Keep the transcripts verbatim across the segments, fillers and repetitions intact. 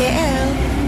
L.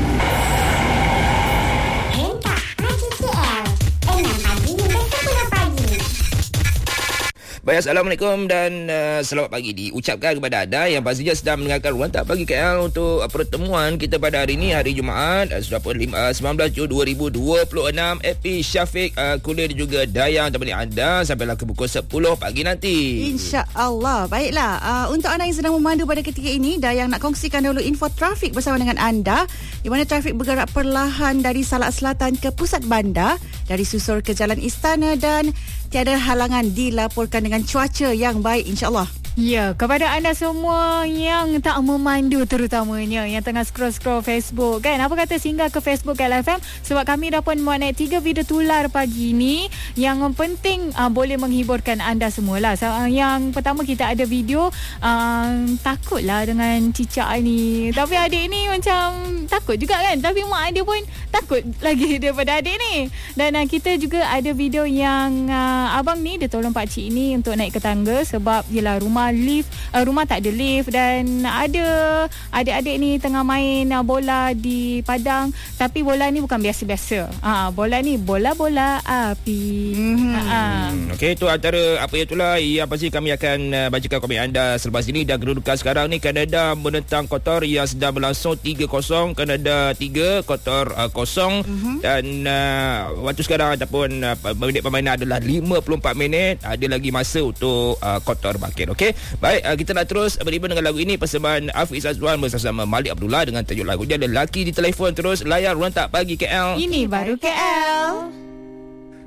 Hentak Pagi K L. Enam pagi hingga sepuluh pagi. Baik, Assalamualaikum dan uh, selamat pagi diucapkan kepada anda yang pastinya sedang mendengarkan Ruang Tak Pagi K L untuk uh, pertemuan kita pada hari ini, hari Jumaat, uh, sudah pun uh, sembilan belas Jun dua ribu dua puluh enam. Epi Syafiq, uh, Kulir dan juga Dayang temani anda sampailah ke pukul sepuluh pagi nanti. InsyaAllah. Baiklah, uh, untuk anda yang sedang memandu pada ketika ini, Dayang nak kongsikan dahulu info trafik bersama dengan anda, di mana trafik bergerak perlahan dari Salak Selatan ke pusat bandar, dari Susur ke Jalan Istana, dan tiada halangan dilaporkan dengan cuaca yang baik, insyaAllah. Ya, kepada anda semua yang tak memandu terutamanya, yang tengah scroll-scroll Facebook kan, apa kata singgah ke Facebook K L F M, sebab kami dah pun buat naik tiga video tular pagi ni yang penting uh, boleh menghiburkan anda semualah. So, uh, yang pertama kita ada video uh, takutlah dengan cicak ni, tapi adik ni macam takut juga kan, tapi mak dia pun takut lagi daripada adik ni. Dan uh, kita juga ada video yang uh, abang ni dia tolong pakcik ni untuk naik ke tangga sebab yelah rumah lift, uh, rumah tak ada lift, dan ada adik-adik ni tengah main uh, bola di padang, tapi bola ni bukan biasa-biasa. Uh, bola ni bola-bola api. Mm-hmm. Uh-uh. Okey, itu antara apa itulah yang pasti kami akan uh, bacakan komen anda selepas ini. Dan kedudukan sekarang ni, Kanada menentang Qatar yang sedang berlangsung tiga kosong. Kanada tiga, Qatar uh, kosong. Mm-hmm. Dan uh, waktu sekarang ataupun uh, minit permainan adalah lima puluh empat minit. Ada lagi masa untuk uh, Qatar bangkit. Okey. Baik, uh, kita nak terus beriman dengan lagu ini, persembahan Hafiz Azwan bersama Malik Abdullah dengan tajuk lagu dia Lelaki di Telefon. Terus layan Ruang Tak Pagi K L. Ini baru K L.